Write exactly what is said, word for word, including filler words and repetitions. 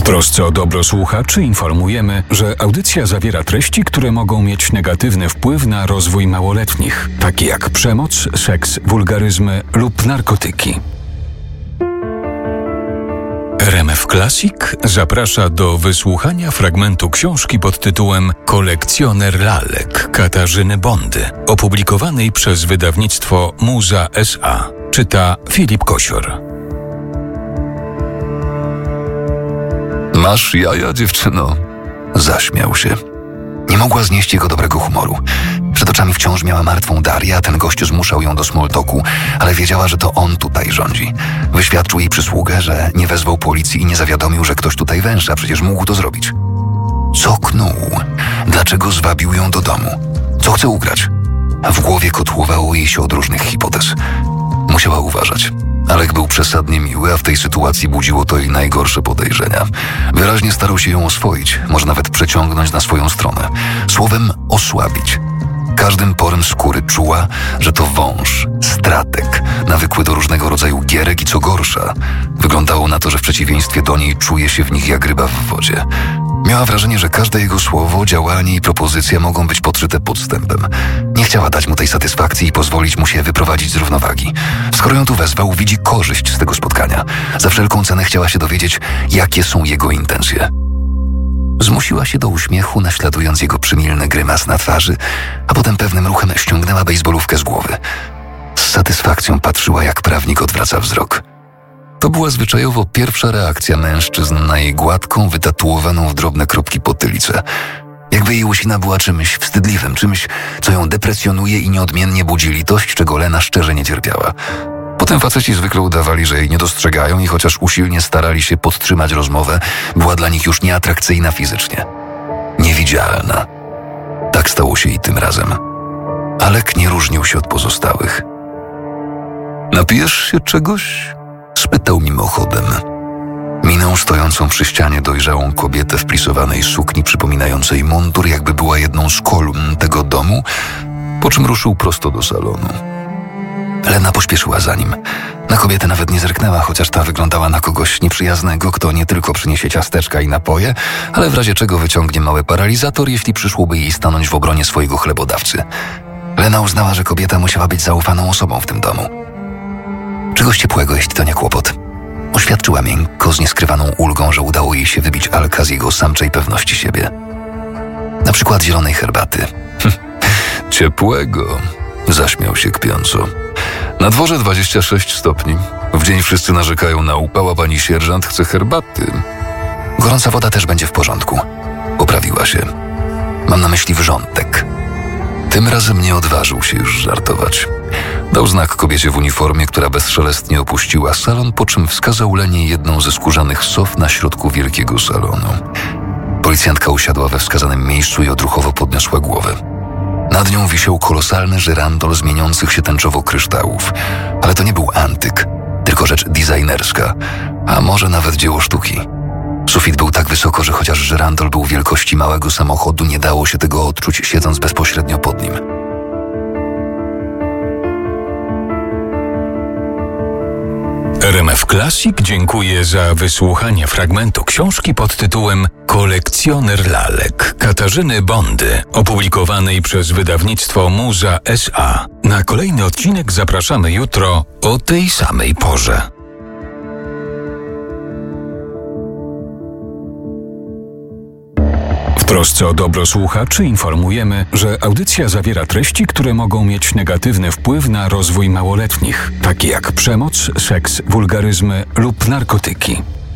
trosce o dobro słuchaczy informujemy, że audycja zawiera treści, które mogą mieć negatywny wpływ na rozwój małoletnich, takie jak przemoc, seks, wulgaryzmy lub narkotyki. R M F Classic zaprasza do wysłuchania fragmentu książki pod tytułem Kolekcjoner lalek Katarzyny Bondy, opublikowanej przez wydawnictwo Muza S A. Czyta Filip Kosior. Masz jaja, dziewczyno? Zaśmiał się. Nie mogła znieść jego dobrego humoru. Przed oczami wciąż miała martwą Darię, a ten gość zmuszał ją do small talku, ale wiedziała, że to on tutaj rządzi. Wyświadczył jej przysługę, że nie wezwał policji i nie zawiadomił, że ktoś tutaj węsza, przecież mógł to zrobić. Co knuł? Dlaczego zwabił ją do domu? Co chce ugrać? W głowie kotłowało jej się od różnych hipotez. Musiała uważać. Alek był przesadnie miły, a w tej sytuacji budziło to jej najgorsze podejrzenia. Wyraźnie starał się ją oswoić, może nawet przeciągnąć na swoją stronę. Słowem, osłabić. Każdym porem skóry czuła, że to wąż, stratek, nawykły do różnego rodzaju gierek i co gorsza, wyglądało na to, że w przeciwieństwie do niej czuje się w nich jak ryba w wodzie. Miała wrażenie, że każde jego słowo, działanie i propozycja mogą być podszyte podstępem. Nie chciała dać mu tej satysfakcji i pozwolić mu się wyprowadzić z równowagi. Skoro ją tu wezwał, widzi korzyść z tego spotkania. Za wszelką cenę chciała się dowiedzieć, jakie są jego intencje. Zmusiła się do uśmiechu, naśladując jego przymilny grymas na twarzy, a potem pewnym ruchem ściągnęła bejsbolówkę z głowy. Z satysfakcją patrzyła, jak prawnik odwraca wzrok. To była zwyczajowo pierwsza reakcja mężczyzn na jej gładką, wytatuowaną w drobne kropki potylicę. Jakby jej łysina była czymś wstydliwym, czymś, co ją deprecjonuje i nieodmiennie budzi litość, czego Lena szczerze nie cierpiała. Potem faceci zwykle udawali, że jej nie dostrzegają i chociaż usilnie starali się podtrzymać rozmowę, była dla nich już nieatrakcyjna fizycznie. Niewidzialna. Tak stało się i tym razem. Alek nie różnił się od pozostałych. Napijesz się czegoś? Spytał mimochodem. Minął stojącą przy ścianie dojrzałą kobietę w plisowanej sukni przypominającej mundur, jakby była jedną z kolumn tego domu, po czym ruszył prosto do salonu. Lena pośpieszyła za nim. Na kobietę nawet nie zerknęła, chociaż ta wyglądała na kogoś nieprzyjaznego, kto nie tylko przyniesie ciasteczka i napoje, ale w razie czego wyciągnie mały paralizator, jeśli przyszłoby jej stanąć w obronie swojego chlebodawcy. Lena uznała, że kobieta musiała być zaufaną osobą w tym domu. Czegoś ciepłego, jeśli to nie kłopot. Oświadczyła miękko, z nieskrywaną ulgą, że udało jej się wybić Alka z jego samczej pewności siebie. Na przykład zielonej herbaty. Ciepłego, zaśmiał się kpiąco. Na dworze dwadzieścia sześć stopni. W dzień wszyscy narzekają na upał, a pani sierżant chce herbaty. Gorąca woda też będzie w porządku. Poprawiła się. Mam na myśli wrzątek. Tym razem nie odważył się już żartować. Dał znak kobiecie w uniformie, która bezszelestnie opuściła salon, po czym wskazał Lenie jedną ze skórzanych sof na środku wielkiego salonu. Policjantka usiadła we wskazanym miejscu i odruchowo podniosła głowę. Nad nią wisiał kolosalny żyrandol z mieniących się tęczowo kryształów. Ale to nie był antyk, tylko rzecz designerska, a może nawet dzieło sztuki. Sufit był tak wysoko, że chociaż żyrandol był wielkości małego samochodu, nie dało się tego odczuć, siedząc bezpośrednio pod nim. R M F Classic dziękuję za wysłuchanie fragmentu książki pod tytułem Kolekcjoner lalek Katarzyny Bondy, opublikowanej przez wydawnictwo Muza S A. Na kolejny odcinek zapraszamy jutro o tej samej porze. W trosce o dobro słuchaczy informujemy, że audycja zawiera treści, które mogą mieć negatywny wpływ na rozwój małoletnich, takie jak przemoc, seks, wulgaryzmy lub narkotyki.